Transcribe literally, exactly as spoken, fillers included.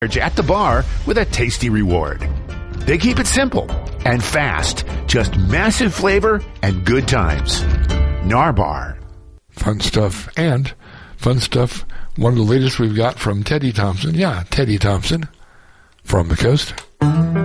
at the bar with a tasty reward. They keep it simple and fast, just massive flavor and good times. Narbar. Fun stuff. And fun stuff, one of the latest we've got from Teddy Thompson. Yeah, Teddy Thompson from the coast.